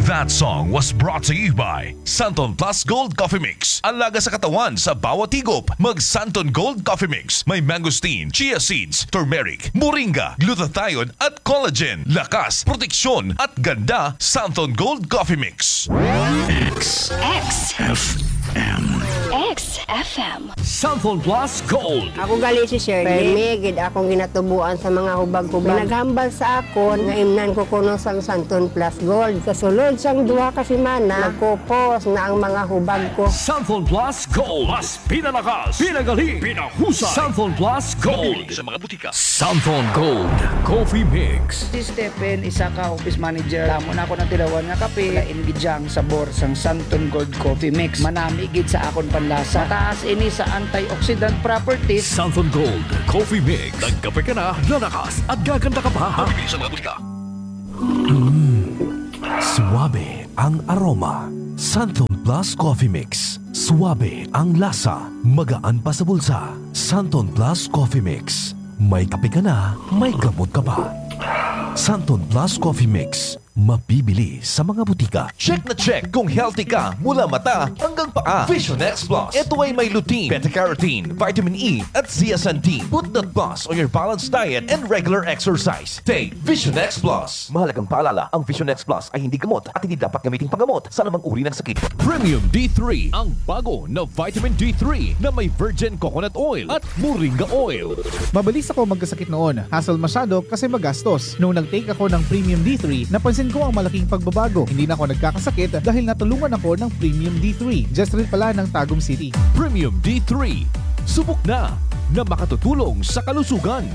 That song was brought to you by Santon Plus Gold Coffee Mix. Alaga sa katawan sa bawat higop. Mag Santon Gold Coffee Mix. May mangosteen, chia seeds, turmeric, moringa, glutathione at collagen. Lakas, proteksyon at ganda. Santon Gold Coffee Mix. XFM. Santon Plus Gold. Ako gali si Shirley. Permigid akong ginatubuan sa mga hubag-hubag. Naghambal sa akon nga imnan ko kuno sang Santon Plus Gold. Kasulod sang duha ka semana, nagkupos na ang mga hubag ko. Santon Plus Gold. Mas pinalakas, pinagaling, pinahusay. Santon Plus Gold. Sa mga butika. Santon Gold Coffee Mix. Si Stephen, isa ka office manager. Lamo na ako ng tilawan nga kape. Lain gidyang sabor sang Santon Gold Coffee Mix. Manami gid sa akon panlasa. Mataas ini sa antioxidant properties. Santon Gold Coffee Mix. Nagkape ka na, lalakas at gaganda ka pa. Mabibili sa mga butika. Suwabe ang aroma. Santon Plus Coffee Mix. Suwabe ang lasa. Magaan pa sa bulsa. Santon Plus Coffee Mix. May kape ka na, may gamot ka pa. Santon Plus Coffee Mix. Mabibili sa mga butika. Check na check kung healthy ka mula mata hanggang paa. Vision X Plus. Ito ay may lutein, beta-carotene, vitamin E at zeaxanthin. Put that plus on your balanced diet and regular exercise. Take Vision X Plus. Mahalagang paalala, ang Vision X Plus ay hindi gamot at hindi dapat gamitin panggamot sa anumang uri ng sakit. Premium D3, ang bago na vitamin D3 na may virgin coconut oil at moringa oil. Mabilis ako magkasakit noon. Hassle masyado kasi magastos. Nung nag-take ako ng Premium D3, napansin ko ang malaking pagbabago. Hindi na ako nagkakasakit dahil natulungan ako ng Premium D3. Just rin pala ng Tagum City. Premium D3. Subok na makatutulong sa kalusugan.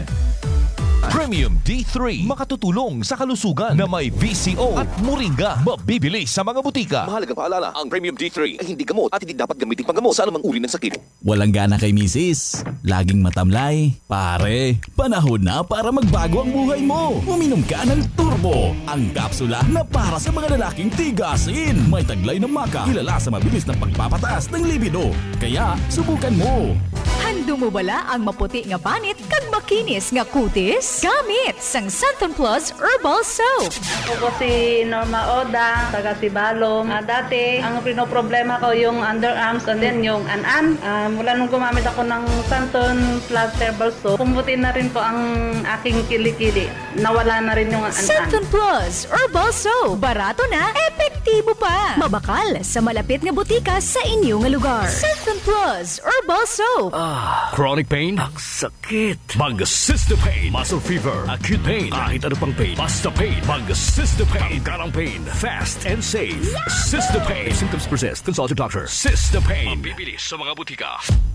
Premium D3. Makatutulong sa kalusugan na may VCO at moringa. Mabibili sa mga butika. Mahalagang paalala, ang Premium D3 ay hindi gamot at hindi dapat gamitin panggamot sa anumang uri ng sakit. Walang gana kay misis, laging matamlay. Pare, panahon na para magbago ang buhay mo. Uminom ka ng Turbo, ang kapsula na para sa mga lalaking tigasin. May taglay ng maka, kilala sa mabilis na pagpapataas ng libido. Kaya, subukan mo. Hando mo bala ang maputi nga banit kag makinis nga kutis? Gamit sang Santon Plus Herbal Soap. Ako po si Norma Oda, taga Sibalom. Dati, ang pinoproblema ko yung underarms and then yung an-an. Mula nung gumamit ako ng Santon Plus Herbal Soap, pumuti na rin po ang aking kilikili. Nawala na rin yung an-an. Santon Plus Herbal Soap. Barato na, epektibo pa. Mabakal sa malapit nga butika sa inyo nga lugar. Santon Plus Herbal Soap. Chronic pain? Ang sakit. Mag-Cystopain. Muscle fever. Acute pain. Kahit ano pang pain. Basta pain. Mag-Cystopain. Karang pain. Fast and safe. Cystopain. If symptoms persist, consult your doctor. Cystopain. Mabibili sa mga butika.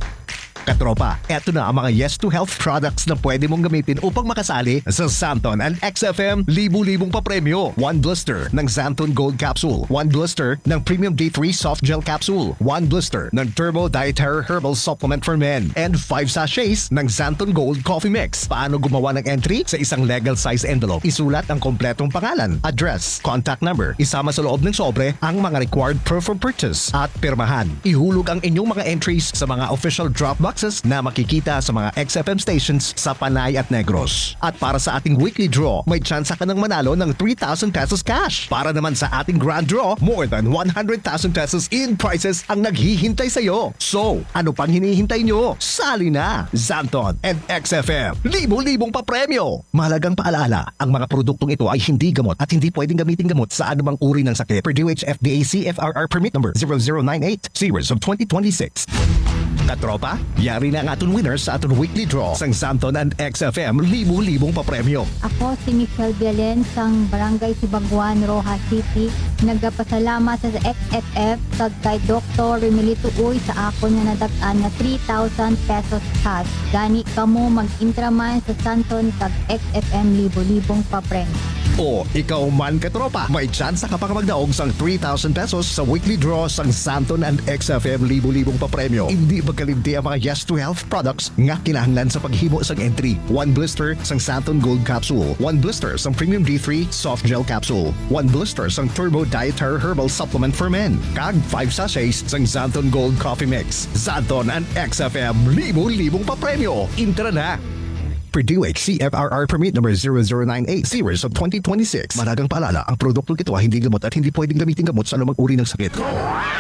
Katropa, eto na ang mga Yes to Health products na pwede mong gamitin upang makasali sa Santon and XFM libu-libong papremyo. 1 blister ng Santon Gold Capsule, 1 blister ng Premium D3 Soft Gel Capsule, 1 blister ng Turbo Dietary Herbal Supplement for Men, and 5 sachets ng Santon Gold Coffee Mix. Paano gumawa ng entry? Sa isang legal size envelope, isulat ang kompletong pangalan, address, contact number, isama sa loob ng sobre ang mga required proof of purchase at pirmahan. Ihulog ang inyong mga entries sa mga official drop boxes na makikita sa mga XFM stations sa Panay at Negros. At para sa ating weekly draw, may tsansa ka ng manalo ng 3,000 pesos cash. Para naman sa ating grand draw, more than 100,000 pesos in prizes ang naghihintay sa'yo. So, ano pang hinihintay nyo? Sali na! Santon and XFM, libo-libong papremyo! Mahalagang paalala, ang mga produktong ito ay hindi gamot at hindi pwedeng gamitin gamot sa anumang uri ng sakit. Per DOH-FDA CFRR Permit Number 0098, Series of 2026. Katropa, yari na ang aton winners sa aton weekly draw sang Santon and XFM libu-libong papremyo. Ako si Michelle Belen sang Barangay Sibaguan, Rojas City. Nagapasalamat sa XFF kag kay Dr. Remilito Uy sa ako nga nadag-an nga 3,000 pesos cash. Gani kamo mag-intraman sa Santon kag XFM libu-libong papremyo. O ikaw man katropa, may tsansa ka pang magdaog sang 3,000 pesos sa weekly draw sang Santon and XFM libu-libong papremyo. Hindi magkalimti ang mga Yes to Health products nga kinahanglan sa paghimo sang entry. 1 blister sang Santon Gold Capsule, 1 blister sang Premium D3 Soft Gel Capsule, 1 blister sang Turbo Dietary Herbal Supplement for Men, kag 5 sachets sang Santon Gold Coffee Mix. Santon and XFM libu-libong papremyo. Intra na! Purdue CFRR Permit number 0098 series of 2026. Maragang paalala, ang produktong ito ay hindi gamot at hindi pwedeng gamitin gamot sa anumang uri ng sakit.